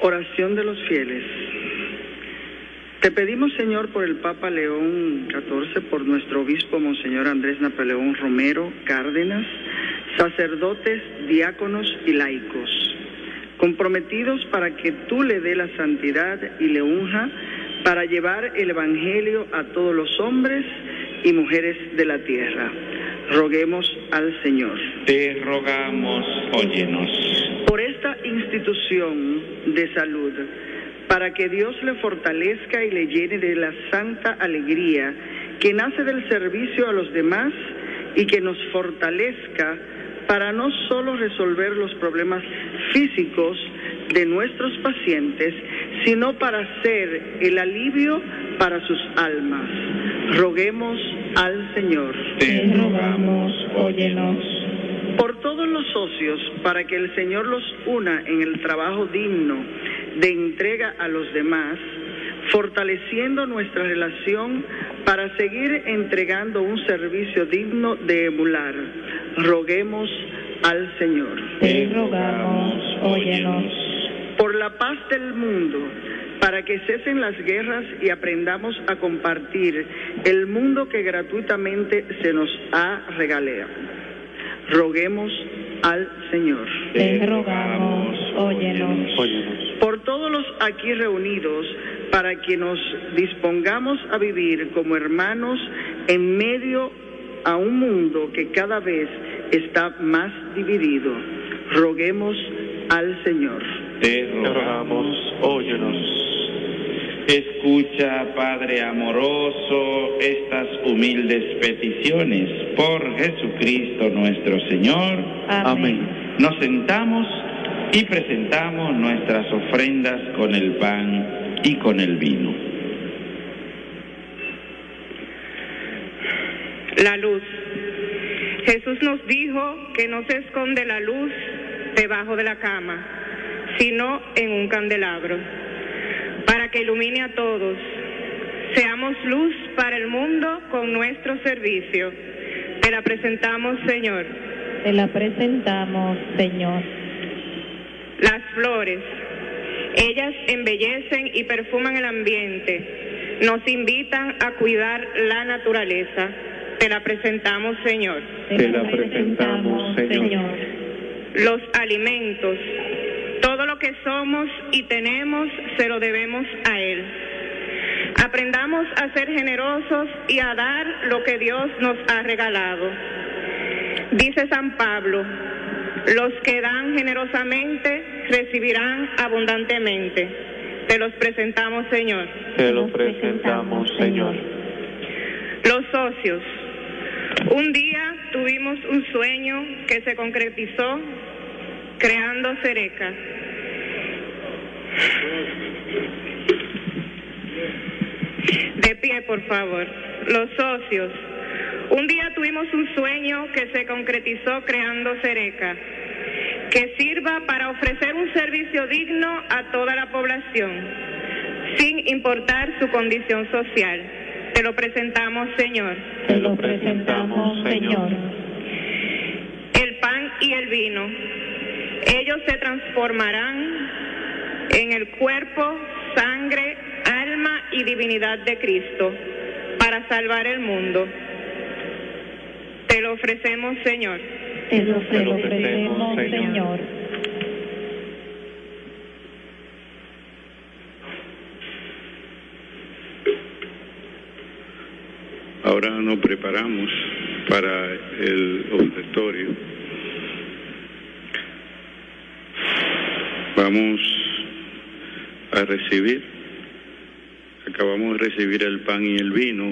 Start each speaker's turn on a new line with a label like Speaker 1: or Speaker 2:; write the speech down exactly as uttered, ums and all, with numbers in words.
Speaker 1: Oración de los fieles. Te pedimos, Señor, por el Papa León catorce, por nuestro obispo Monseñor Andrés Napoleón Romero Cárdenas, sacerdotes, diáconos y laicos, comprometidos para que tú le dé la santidad y le unja para llevar el Evangelio a todos los hombres y mujeres de la tierra. Roguemos al Señor.
Speaker 2: Te rogamos, óyenos.
Speaker 1: Por esta institución de salud, para que Dios le fortalezca y le llene de la santa alegría que nace del servicio a los demás y que nos fortalezca para no solo resolver los problemas físicos de nuestros pacientes, sino para ser el alivio para sus almas. Roguemos al Señor.
Speaker 2: Te rogamos, óyenos.
Speaker 1: Por todos los socios, para que el Señor los una en el trabajo digno de entrega a los demás, fortaleciendo nuestra relación para seguir entregando un servicio digno de emular. Roguemos al Señor.
Speaker 3: Te rogamos, óyenos.
Speaker 1: Por la paz del mundo, para que cesen las guerras y aprendamos a compartir el mundo que gratuitamente se nos ha regalado. Roguemos al Señor.
Speaker 3: Te rogamos, óyenos.
Speaker 1: Por todos los aquí reunidos, para que nos dispongamos a vivir como hermanos en medio a un mundo que cada vez está más dividido. Roguemos al Señor.
Speaker 2: Te rogamos, óyenos. Escucha, Padre amoroso, estas humildes peticiones por Jesucristo nuestro Señor.
Speaker 3: Amén.
Speaker 2: Nos sentamos y presentamos nuestras ofrendas con el pan y con el vino.
Speaker 4: La luz. Jesús nos dijo que no se esconde la luz debajo de la cama, sino en un candelabro, para que ilumine a todos. Seamos luz para el mundo con nuestro servicio. Te la presentamos, Señor.
Speaker 3: Te la presentamos, Señor.
Speaker 4: Las flores, ellas embellecen y perfuman el ambiente, nos invitan a cuidar la naturaleza. Te la presentamos, Señor.
Speaker 3: Te la presentamos, Señor.
Speaker 4: Los alimentos, todo lo que somos y tenemos se lo debemos a Él. Aprendamos a ser generosos y a dar lo que Dios nos ha regalado. Dice San Pablo, los que dan generosamente recibirán abundantemente. Te los presentamos, Señor.
Speaker 3: Te los presentamos, Señor.
Speaker 4: Los socios. Un día tuvimos un sueño que se concretizó creando Cereca. De pie, por favor. Los socios. Un día tuvimos un sueño que se concretizó creando Cereca, que sirva para ofrecer un servicio digno a toda la población, sin importar su condición social. Te lo presentamos, Señor.
Speaker 3: Te lo presentamos, Señor.
Speaker 4: El pan y el vino, ellos se transformarán en el cuerpo, sangre, alma y divinidad de Cristo para salvar el mundo. Te lo ofrecemos, Señor.
Speaker 3: Te lo, te lo ofrecemos, Señor. Señor.
Speaker 5: Ahora nos preparamos para el ofertorio. Vamos a recibir, acabamos de recibir el pan y el vino